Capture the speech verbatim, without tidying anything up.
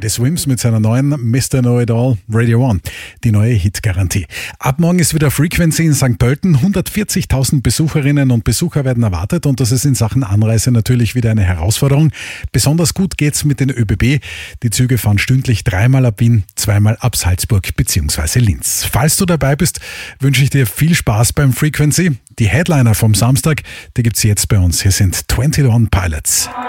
Die Swims mit seiner neuen Mister Know-It-All Radio One, die neue Hitgarantie. Ab morgen ist wieder Frequency in Sankt Pölten. hundertvierzigtausend Besucherinnen und Besucher werden erwartet und das ist in Sachen Anreise natürlich wieder eine Herausforderung. Besonders gut geht's mit den ÖBB. Die Züge fahren stündlich dreimal ab Wien, zweimal ab Salzburg bzw. Linz. Falls du dabei bist, wünsche ich dir viel Spaß beim Frequency. Die Headliner vom Samstag, die gibt's jetzt bei uns. Hier sind einundzwanzig Pilots.